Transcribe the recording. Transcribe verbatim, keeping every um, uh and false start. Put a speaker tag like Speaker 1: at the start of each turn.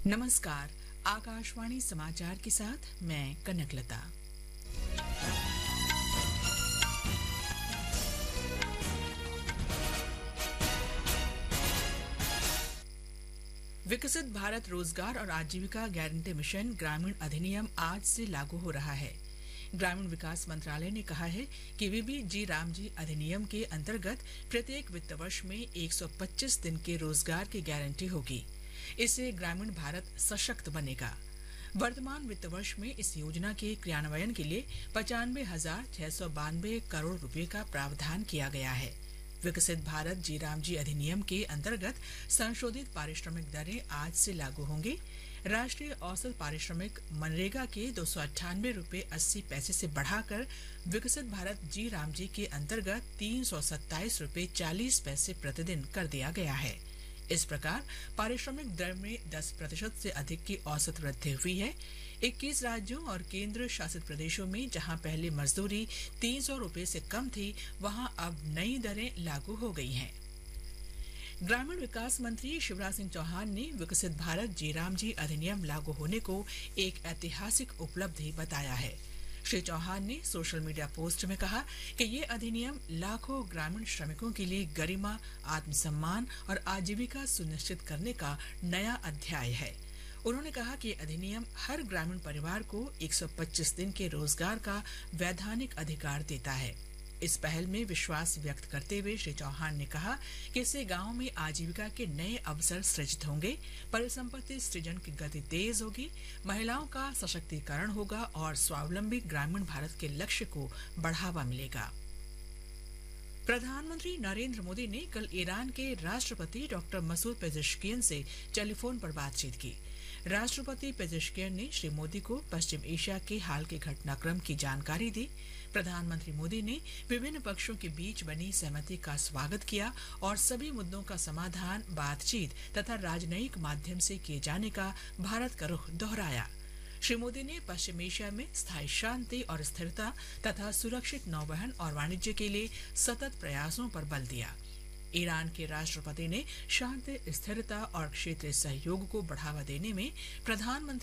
Speaker 1: नमस्कार। आकाशवाणी समाचार के साथ मैं कनकलता। विकसित भारत रोजगार और आजीविका गारंटी मिशन ग्रामीण अधिनियम आज से लागू हो रहा है। ग्रामीण विकास मंत्रालय ने कहा है कि वीबी जी रामजी अधिनियम के अंतर्गत प्रत्येक वित्त वर्ष में एक सौ पच्चीस दिन के रोजगार की गारंटी होगी। इससे ग्रामीण भारत सशक्त बनेगा। वर्तमान वित्त वर्ष में इस योजना के क्रियान्वयन के लिए पचानवे हजार छह सौ बानवे करोड़ रुपए का प्रावधान किया गया है। विकसित भारत जी रामजी अधिनियम के अंतर्गत संशोधित पारिश्रमिक दरें आज से लागू होंगी। राष्ट्रीय औसत पारिश्रमिक मनरेगा के दो सौ अट्ठानवे रूपए अस्सी पैसे से बढ़ाकर विकसित भारत जी रामजी के अंतर्गत तीन सौ सत्ताईस रूपए चालीस पैसे प्रतिदिन कर दिया गया है। इस प्रकार पारिश्रमिक दर में दस प्रतिशत से अधिक की औसत वृद्धि हुई है। इक्कीस राज्यों और केंद्र शासित प्रदेशों में जहां पहले मजदूरी तीन सौ रूपए से कम थी, वहां अब नई दरें लागू हो गई हैं। ग्रामीण विकास मंत्री शिवराज सिंह चौहान ने विकसित भारत जी रामजी अधिनियम लागू होने को एक ऐतिहासिक उपलब्धि बताया है। श्री चौहान ने सोशल मीडिया पोस्ट में कहा कि ये अधिनियम लाखों ग्रामीण श्रमिकों के लिए गरिमा, आत्मसम्मान और आजीविका सुनिश्चित करने का नया अध्याय है। उन्होंने कहा कि अधिनियम हर ग्रामीण परिवार को एक सौ पच्चीस दिन के रोजगार का वैधानिक अधिकार देता है। इस पहल में विश्वास व्यक्त करते हुए श्री चौहान ने कहा कि इससे गांव में आजीविका के नए अवसर सृजित होंगे, परिसंपत्ति सृजन की गति तेज होगी, महिलाओं का सशक्तिकरण होगा और स्वावलंबी ग्रामीण भारत के लक्ष्य को बढ़ावा मिलेगा। प्रधानमंत्री नरेंद्र मोदी ने कल ईरान के राष्ट्रपति डॉक्टर मसूद पेजेश्कियन से टेलीफोन पर बातचीत की। राष्ट्रपति पेजेश्कियन ने श्री मोदी को पश्चिम एशिया के हाल के घटनाक्रम की जानकारी दी। प्रधानमंत्री मोदी ने विभिन्न पक्षों के बीच बनी सहमति का स्वागत किया और सभी मुद्दों का समाधान बातचीत तथा राजनयिक माध्यम से किए जाने का भारत का रुख दोहराया। श्री मोदी ने पश्चिम एशिया में स्थायी शांति और स्थिरता तथा सुरक्षित नौवहन और वाणिज्य के लिए सतत प्रयासों पर बल दिया। ईरान के राष्ट्रपति ने शांति, स्थिरता और क्षेत्रीय सहयोग को बढ़ावा देने में प्रधानमंत्री